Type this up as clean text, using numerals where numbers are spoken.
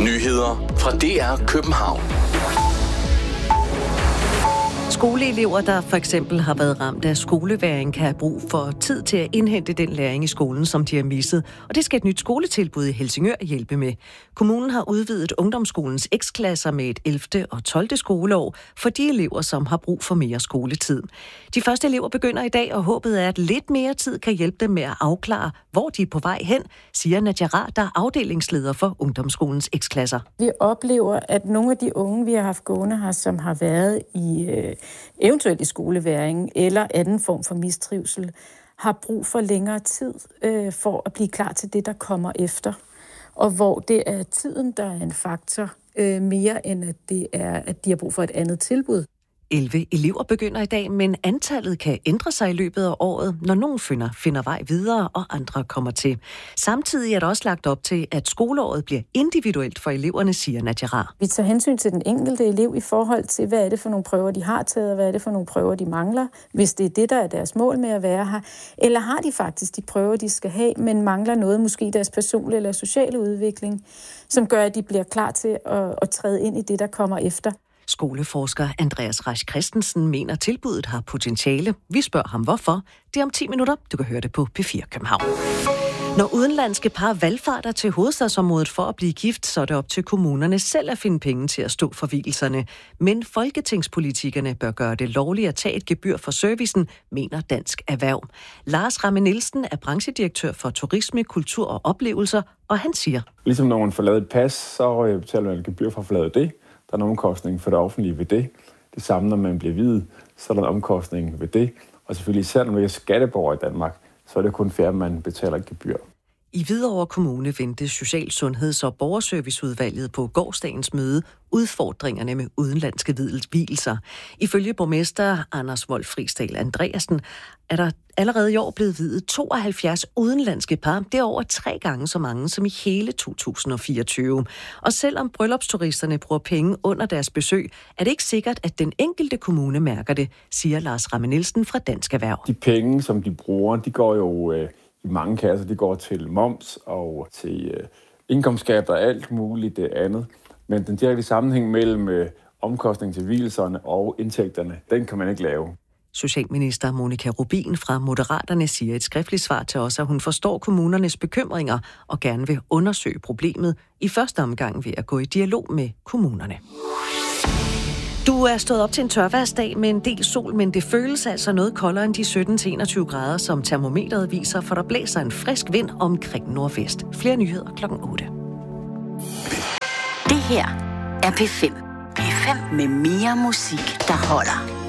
Nyheder fra DR København. Skoleelever, der for eksempel har været ramt af skolevægring, kan have brug for tid til at indhente den læring i skolen, som de har misset. Og det skal et nyt skoletilbud i Helsingør hjælpe med. Kommunen har udvidet ungdomsskolens X-klasser med et 11. og 12. skoleår for de elever, som har brug for mere skoletid. De første elever begynder i dag, og håbet er, at lidt mere tid kan hjælpe dem med at afklare, hvor de er på vej hen, siger Nadia Ra, der er afdelingsleder for ungdomsskolens X-klasser. Vi oplever, at nogle af de unge, vi har haft gående her, som har været i eventuelt i skoleværing eller anden form for mistrivsel, har brug for længere tid for at blive klar til det, der kommer efter. Og hvor det er tiden, der er en faktor, mere end at de har brug for et andet tilbud. 11 elever begynder i dag, men antallet kan ændre sig i løbet af året, når nogen finder vej videre, og andre kommer til. Samtidig er der også lagt op til, at skoleåret bliver individuelt for eleverne, siger Nadia Ra. Vi tager hensyn til den enkelte elev i forhold til, hvad er det for nogle prøver, de har taget, og hvad er det for nogle prøver, de mangler, hvis det er det, der er deres mål med at være her. Eller har de faktisk de prøver, de skal have, men mangler noget, måske deres personlige eller sociale udvikling, som gør, at de bliver klar til at træde ind i det, der kommer efter. Skoleforsker Andreas Rasch Christensen mener, tilbuddet har potentiale. Vi spørger ham hvorfor. Det er om 10 minutter. Du kan høre det på P4 København. Når udenlandske par valgfarter til hovedstadsområdet for at blive gift, så er det op til kommunerne selv at finde penge til at stå for vigelserne. Men folketingspolitikerne bør gøre det lovligt at tage et gebyr for servicen, mener Dansk Erhverv. Lars Ramme Nielsen er branchedirektør for turisme, kultur og oplevelser, og han siger: Ligesom når man får lavet et pas, så betaler man et gebyr for at få lavet det. Der er en omkostning for det offentlige ved det. Det samme, når man bliver viet, så er der en omkostning ved det. Og selvfølgelig især, når man er skatteborger i Danmark, så er det kun fair, at man betaler et gebyr. I Hvidovre Kommune vendte Social-, Sundheds- og Borgerserviceudvalget på gårsdagens møde udfordringerne med udenlandske vielser. Ifølge borgmester Anders Wolf Friisdahl Andreasen er der allerede i år blevet viet 72 udenlandske par. Det er over 3 gange så mange som i hele 2024. Og selvom bryllupsturisterne bruger penge under deres besøg, er det ikke sikkert, at den enkelte kommune mærker det, siger Lars Ramme Nielsen fra Dansk Erhverv. De penge, som de bruger, de går jo i mange kasser. De går til moms og til indkomstskat og alt muligt det andet. Men den direkte sammenhæng mellem omkostning til hvilelserne og indtægterne, den kan man ikke lave. Socialminister Monika Rubin fra Moderaterne siger i et skriftligt svar til os, at hun forstår kommunernes bekymringer og gerne vil undersøge problemet i første omgang ved at gå i dialog med kommunerne. Du er stået op til en tørværsdag med en del sol, men det føles altså noget koldere end de 17-21 grader, som termometeret viser, for der blæser en frisk vind omkring nordvest. Flere nyheder kl. 8. Det her er P5. P5 med mere musik, der holder.